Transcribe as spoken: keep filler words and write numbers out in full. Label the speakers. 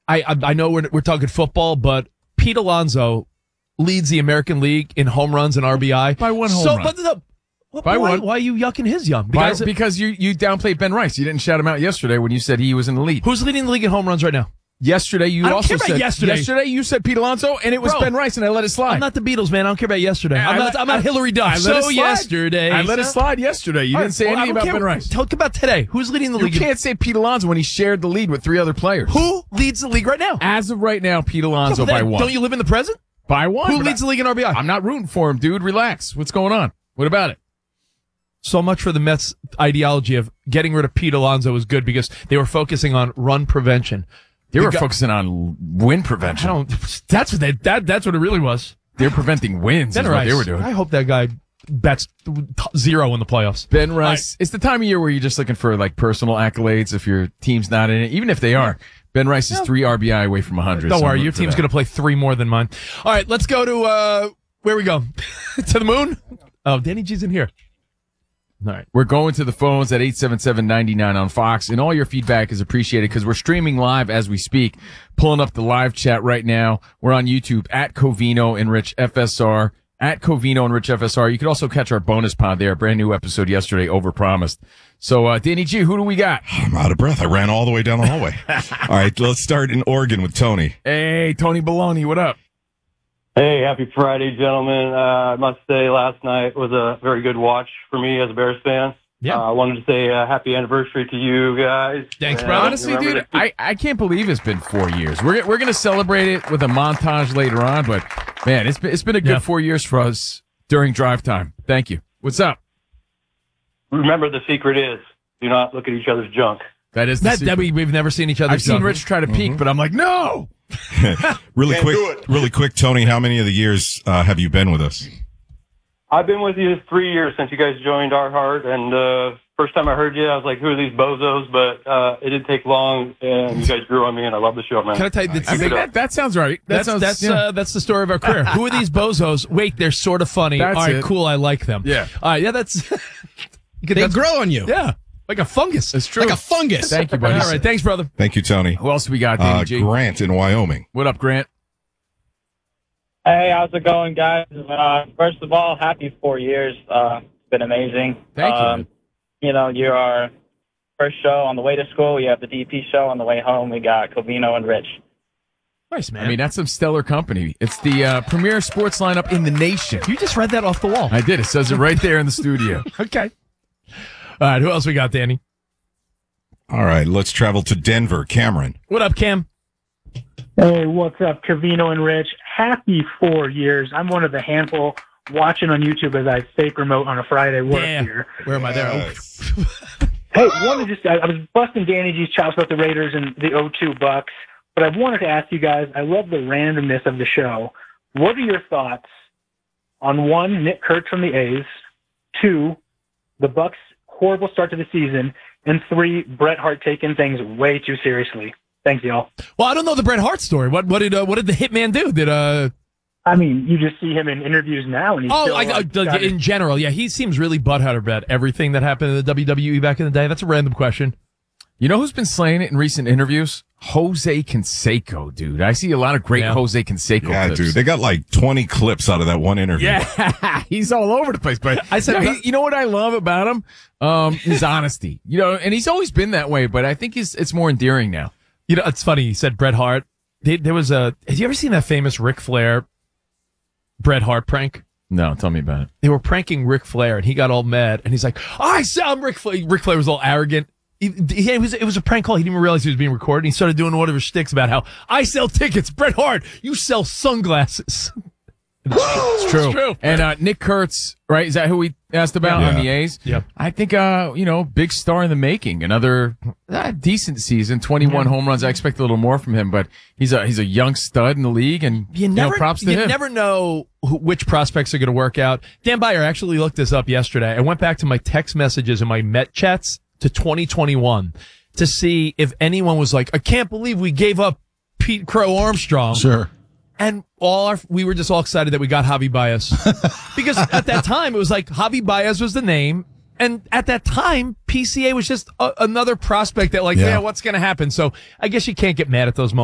Speaker 1: I I, I know we're we're talking football, but Pete Alonso leads the American League in home runs and R B I
Speaker 2: by one home
Speaker 1: so,
Speaker 2: run.
Speaker 1: But the, well,
Speaker 2: by
Speaker 1: why,
Speaker 2: one.
Speaker 1: why are you yucking his yum?
Speaker 2: Because, by, because you you downplayed Ben Rice. You didn't shout him out yesterday when you said he was in the lead.
Speaker 1: Who's leading the league in home runs right now?
Speaker 2: Yesterday, you
Speaker 1: I don't
Speaker 2: also
Speaker 1: care about
Speaker 2: said
Speaker 1: yesterday.
Speaker 2: yesterday you said Pete Alonso, and it was
Speaker 1: Bro,
Speaker 2: Ben Rice, and I let it slide.
Speaker 1: I'm not the Beatles, man. I don't care about yesterday. I'm
Speaker 2: I
Speaker 1: not.
Speaker 2: let,
Speaker 1: I'm not
Speaker 2: I,
Speaker 1: Hillary Duff.
Speaker 2: I let
Speaker 1: so
Speaker 2: it slide.
Speaker 1: yesterday,
Speaker 2: I let it slide yesterday. You
Speaker 1: All
Speaker 2: didn't
Speaker 1: right,
Speaker 2: say
Speaker 1: well,
Speaker 2: anything about
Speaker 1: care.
Speaker 2: Ben Rice.
Speaker 1: Talk about today. Who's leading the
Speaker 2: You
Speaker 1: league?
Speaker 2: can't say Pete Alonso when he shared the lead with three other players.
Speaker 1: Who leads the league right now?
Speaker 2: As of right now, Pete Alonso
Speaker 1: yeah,
Speaker 2: by
Speaker 1: then,
Speaker 2: one.
Speaker 1: Don't you live in the present?
Speaker 2: By one.
Speaker 1: Who leads
Speaker 2: I,
Speaker 1: the league in R B I?
Speaker 2: I'm not rooting for him, dude. Relax. What's going on? What about it?
Speaker 1: So much for the Mets' ideology of getting rid of Pete Alonso was good because they were focusing on run prevention.
Speaker 2: They
Speaker 1: The
Speaker 2: were
Speaker 1: guy,
Speaker 2: focusing on win prevention.
Speaker 1: I don't. That's what they. That that's what it really was.
Speaker 2: They're preventing wins.
Speaker 1: Ben
Speaker 2: is
Speaker 1: Rice.
Speaker 2: what they were doing.
Speaker 1: I hope that guy bets zero in the playoffs.
Speaker 2: Ben Rice. Right. It's the time of year where you're just looking for like personal accolades if your team's not in it, even if they are. Ben Rice is three R B I away from one hundred.
Speaker 1: Don't
Speaker 2: so
Speaker 1: worry, your team's going to play three more than mine. All right, let's go to uh, where we go to the moon. Oh, Danny G's in here.
Speaker 2: All right. We're going to the phones at eight seven seven, nine nine on Fox, and all your feedback is appreciated because we're streaming live as we speak. Pulling up the live chat right now. We're on YouTube at Covino and Rich F S R, at Covino and Rich F S R. You could also catch our bonus pod there, a brand new episode yesterday, Overpromised. So, uh, Danny G, who do we got?
Speaker 3: I'm out of breath. I ran all the way down the hallway. All right, let's start in Oregon with Tony.
Speaker 2: Hey, Tony Baloney, what up?
Speaker 4: Hey, happy Friday, gentlemen. Uh, I must say last night was a very good watch for me as a Bears fan.
Speaker 1: Yeah.
Speaker 4: Uh, I wanted to say uh, happy anniversary to you guys.
Speaker 1: Thanks,
Speaker 4: And
Speaker 1: bro.
Speaker 2: Honestly, dude,
Speaker 4: to-
Speaker 2: I, I can't believe it's been four years. We're we're going to celebrate it with a montage later on, but, man, it's been, it's been a good
Speaker 1: Yeah.
Speaker 2: four years for us during drive time. Thank you. What's up?
Speaker 4: Remember, the secret is do not look at each other's junk.
Speaker 2: That is the
Speaker 1: That,
Speaker 2: secret.
Speaker 1: that we, we've never seen each other.
Speaker 2: I've seen Rich try to peek,
Speaker 1: Mm-hmm.
Speaker 2: but I'm like, no.
Speaker 3: really quick, really quick, Tony, how many of the years uh, have you been with us?
Speaker 4: I've been with you three years since you guys joined Our Heart, and uh, first time I heard you, I was like, who are these bozos? But uh, it didn't take long, and you guys grew on me, and I love the show, man.
Speaker 1: Can I tell you?
Speaker 4: Nice.
Speaker 1: That's,
Speaker 2: I mean, that, that sounds right. That
Speaker 1: that's
Speaker 2: sounds,
Speaker 1: that's
Speaker 2: yeah.
Speaker 1: uh, that's the story of our career. Who are these bozos? Wait, they're sort of funny.
Speaker 2: That's
Speaker 1: All right,
Speaker 2: it.
Speaker 1: cool. I like them.
Speaker 2: Yeah.
Speaker 1: All right. Yeah, that's. you could-
Speaker 5: They
Speaker 1: that's-
Speaker 5: grow on you.
Speaker 1: Yeah, like a fungus.
Speaker 2: It's true.
Speaker 5: Like a fungus.
Speaker 2: Thank you, buddy.
Speaker 1: All right. Thanks, brother.
Speaker 3: Thank you, Tony.
Speaker 2: Who else we got, Danny
Speaker 3: Uh,
Speaker 2: G?
Speaker 3: Grant in Wyoming.
Speaker 2: What up, Grant?
Speaker 6: Hey, how's it going, guys? Uh, first of all, happy four years. Uh, it's been amazing.
Speaker 2: Thank you.
Speaker 6: um, You know, you're our first show on the way to school. You have the D P show on the way home. We got Covino and Rich.
Speaker 1: Nice, man.
Speaker 2: I mean, that's some stellar company. It's the uh, premier sports lineup in the nation.
Speaker 1: you just read that off the wall.
Speaker 2: I did. It says it right there in the studio.
Speaker 1: Okay. All right. Who else we got, Danny?
Speaker 3: All right, let's travel to Denver. Cameron.
Speaker 1: What up, Cam?
Speaker 7: Hey, what's up, Covino and Rich? Happy four years. I'm one of the handful watching on YouTube as I fake remote on a Friday work
Speaker 1: Yeah.
Speaker 7: here.
Speaker 1: Where am I there?
Speaker 3: Yes.
Speaker 7: Hey, wanted to just I, I was busting Danny G's chops about the Raiders and the oh two Bucks, but I wanted to ask you guys. I love the randomness of the show. What are your thoughts on one, Nick Kurtz from the A's, two, the Bucks' horrible start to the season, and three, Bret Hart taking things way too seriously? Thanks, y'all.
Speaker 1: Well, I don't know the Bret Hart story. What what did uh, what did the Hitman do? Did uh
Speaker 7: I mean, you just see him in interviews now, and he's
Speaker 1: oh
Speaker 7: still,
Speaker 1: I,
Speaker 7: like,
Speaker 1: uh,
Speaker 7: got his-
Speaker 1: in general, yeah, he seems really butthurt about everything that happened in the W W E back in the day. That's a random question.
Speaker 2: You know who's been slaying it in recent interviews? Jose Canseco, dude. I see a lot of great
Speaker 1: Yeah.
Speaker 2: Jose Canseco
Speaker 3: Yeah,
Speaker 2: clips.
Speaker 3: dude, they got like twenty clips out of that one interview.
Speaker 2: Yeah, he's all over the place. But
Speaker 1: I said-
Speaker 2: you know, he- you know what I love about him? Um, his honesty. You know, and he's always been that way, but I think he's, it's more endearing now.
Speaker 1: You know, it's funny. He said Bret Hart. They, there was a. Have you ever seen that famous Ric Flair Bret Hart prank?
Speaker 2: No, tell me about it.
Speaker 1: They were pranking Ric Flair, and he got all mad, and he's like, "I sound Ric Flair." Ric Flair was all arrogant. He, he, it was it was a prank call. He didn't even realize he was being recorded. He started doing one of his shticks about how I sell tickets. Bret Hart, you sell sunglasses.
Speaker 2: It's true.
Speaker 1: It's true.
Speaker 2: And uh, Nick Kurtz, right? Is that who we asked about
Speaker 3: Yeah.
Speaker 2: on the A's?
Speaker 1: Yep.
Speaker 2: I think, uh, you know, big star in the making. Another uh, decent season, twenty-one home runs. I expect a little more from him, but he's a he's a young stud in the league, and
Speaker 1: You
Speaker 2: you
Speaker 1: never,
Speaker 2: know, props to
Speaker 1: you
Speaker 2: him.
Speaker 1: never know who, which prospects are going to work out. Dan Byer actually looked this up yesterday. I went back to my text messages and my Met chats to twenty twenty-one to see if anyone was like, I can't believe we gave up Pete Crow Armstrong.
Speaker 5: Sure.
Speaker 1: And all our, we were just all excited that we got Javi Baez. Because at that time, it was like Javi Baez was the name. And at that time, P C A was just a, another prospect that like, yeah,
Speaker 5: Yeah.
Speaker 1: what's going to happen? So I guess you can't get mad at those moments.